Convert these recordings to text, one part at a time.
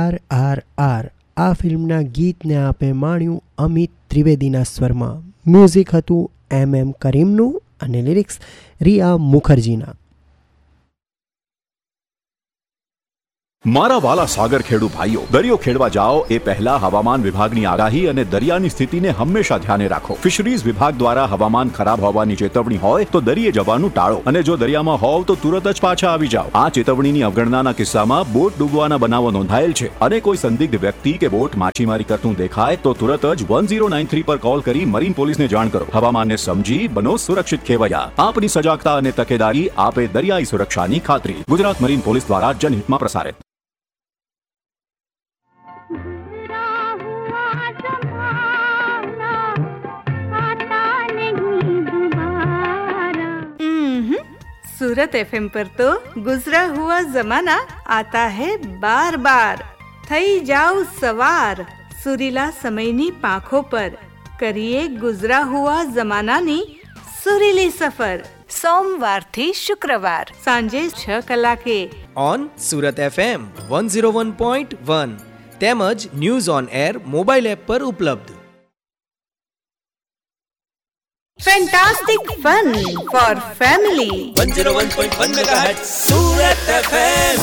RRR આ ફિલ્મના ગીતને આપે માણ્યું અમિત ત્રિવેદીના સ્વરમાં. મ્યુઝિક હતું MM કરીમનું અને લિરિક્સ રિયા મુખર્જીના. મારા વાલા સાગર ખેડુ ભાઈઓ, દરિયો ખેડવા જાઓ એ પહેલા હવામાન વિભાગની આગાહી અને દરિયાની સ્થિતિને હંમેશા ધ્યાને રાખો. ફિશરીઝ વિભાગ દ્વારા હવામાન ખરાબ હોવાની ચેતવણી હોય તો દરિયે જવાનું ટાળો, અને જો દરિયામાં હોવ તો તુરત જ પાછા આવી જાઓ. આ ચેતવણીની અવગણનાના કિસ્સામાં બોટ ડૂબવાના બનાવો નોંધાયેલ છે, અને કોઈ સંદિગ્ધ વ્યક્તિ કે બોટ માછીમારી કરતું દેખાય તો તુરત જ 1093 પર કોલ કરી મરીન પોલીસને જાણ કરો. હવામાનને સમજી બનો સુરક્ષિત ખેવૈયા. આપની સજાગતા અને તકેદારી આપે દરિયાઈ સુરક્ષાની ખાતરી. ગુજરાત મરીન પોલીસ દ્વારા જનહિતમાં પ્રસારિત. सूरत FM पर तो गुजरा हुआ जमाना आता है बार बार. થઈ જાઓ સવાર સુરીલા સમયની પાંખો પર, કરીએ ગુજરા હુઆ જમાનાની સુરીલી સફર. સોમવારથી શુક્રવાર સાંજે 6 કલાકે ઓન સુરત FM 101.1 તેમજ news on air mobile app પર ઉપલબ્ધ. Fantastic fun for family. 101.1 MHz Surat FM.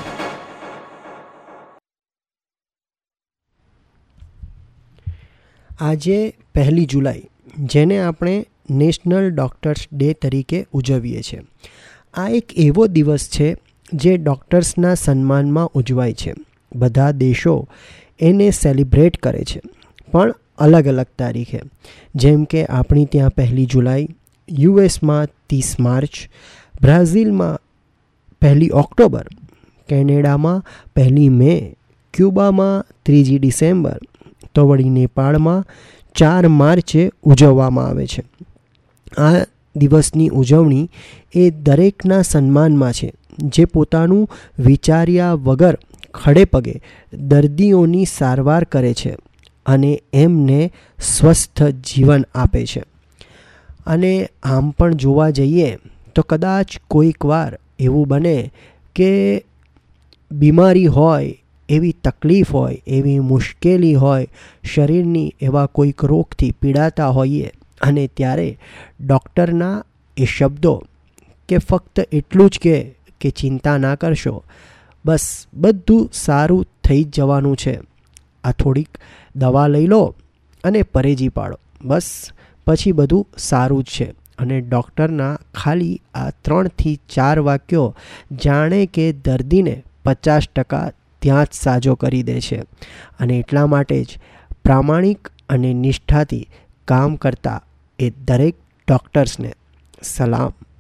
આજે 1 જુલાઈ, જેને આપણે નેશનલ ડૉક્ટર્સ ડે તરીકે ઉજવીએ છીએ. આ એક એવો દિવસ છે જે ડૉક્ટર્સના સન્માનમાં ઉજવાય છે. બધા દેશો એને સેલિબ્રેટ કરે છે, પણ અલગ અલગ તારીખે. જેમ કે આપણી ત્યાં 1 જુલાઈ, યુએસમાં 30 માર્ચ, બ્રાઝિલમાં 1 ઓક્ટોબર, કેનેડામાં 1 મે, ક્યુબામાં 3 ડિસેમ્બર, તો વળી નેપાળમાં 4 માર્ચે ઉજવવામાં આવે છે. આ દિવસની ઉજવણી એ દરેકના સન્માનમાં છે જે પોતાનું વિચાર્યા વગર ખડે પગે દર્દીઓની સારવાર કરે છે અને એમને સ્વસ્થ જીવન આપે છે. અને આમ પણ જોવા જઈએ તો કદાચ કોઈક વાર એવું બને કે બીમારી હોય, એવી તકલીફ હોય, એવી મુશ્કેલી હોય, શરીરની એવા કોઈક રોગથી પીડાતા હોઈએ, અને ત્યારે ડૉક્ટરના એ શબ્દો કે ફક્ત એટલું જ કે ચિંતા ના કરશો, બસ બધું સારું થઈ જ જવાનું છે, આ થોડીક દવા લઈ લો અને પરેજી પાડો, બસ પછી બધું સારું જ છે. અને ડૉક્ટરના ખાલી આ 3 થી 4 વાક્યો જાણે કે દર્દીને 50% ત્યાં જ સાજો કરી દે છે. અને એટલા માટે જ પ્રામાણિક અને નિષ્ઠાથી કામ કરતા એ દરેક ડૉક્ટર્સને સલામ.